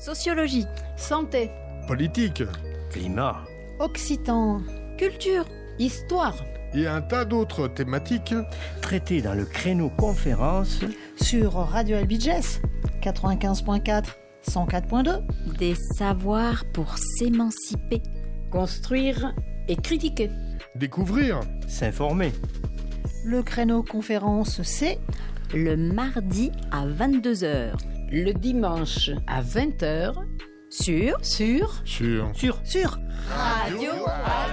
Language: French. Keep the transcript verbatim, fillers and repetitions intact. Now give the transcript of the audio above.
sociologie, santé, politique, climat, occitan, culture, histoire et un tas d'autres thématiques traitées dans le créneau conférence sur Radio Albiges quatre-vingt-quinze point quatre, cent quatre point deux. Des savoirs pour s'émanciper, construire et critiquer, découvrir, s'informer. Le créneau conférence, c'est le mardi à vingt-deux heures, le dimanche à vingt heures sur sur sur sur sur Radio